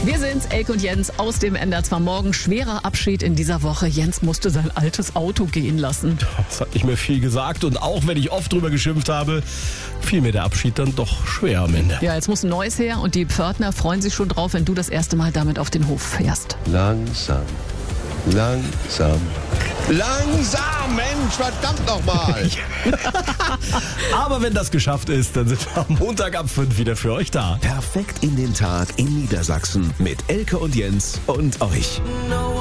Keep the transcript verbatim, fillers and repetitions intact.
Wir sind's, Elke und Jens aus dem N D R zwei Morgen. Schwerer Abschied in dieser Woche. Jens musste sein altes Auto gehen lassen. Das hat nicht mehr viel gesagt und auch wenn ich oft drüber geschimpft habe, fiel mir der Abschied dann doch schwer am Ende. Ja, jetzt muss ein neues her und die Pförtner freuen sich schon drauf, wenn du das erste Mal damit auf den Hof fährst. Langsam, langsam, langsam, Mensch, verdammt nochmal. Aber wenn das geschafft ist, dann sind wir am Montag ab fünf wieder für euch da. Perfekt in den Tag in Niedersachsen mit Elke und Jens und euch.